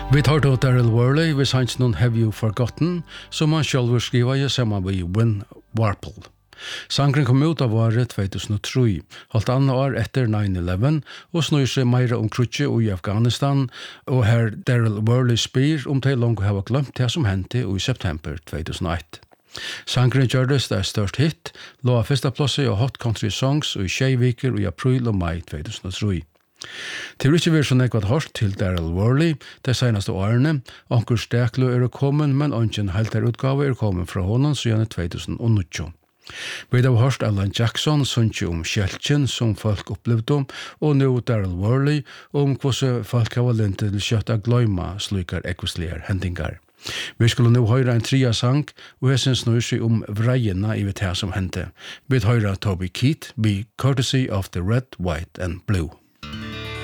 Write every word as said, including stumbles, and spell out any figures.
Vi tar då Daryl Worley, vi sanns noen Have You Forgotten, som han selv skriver i sammen med Win Warple. Sangren kom ut av året två tusen och tre, halvt annet år etter nine eleven, og snur seg mer om krutje i Afghanistan, og her Daryl Worley spyr om de langt har glemt det som hendte i september två tusen och ett. Sangren gjørdes det størst hit, lå av første plasset i Hot Country Songs og i Tjejviker i april og mai två tusen och tre. Til ikke vi så nekvat hørt til Daryl Worley, de senaste årene, onker steklo er kommet, men onken helter utgave er kommet fra honom siden två tusen och nio. Vi har hørt Alan Jackson sunnkje om kjeltjen som folk opplevde, og nå Daryl Worley om hvordan folk har valgt til kjøtt av gløyma slukar ekvistlige hendingar. Vi skulle nå høre en tria sang, og jeg synes nå seg om vreiene i det som hendte. Vi hører Toby Keith, Be Courtesy of the Red, White and Blue.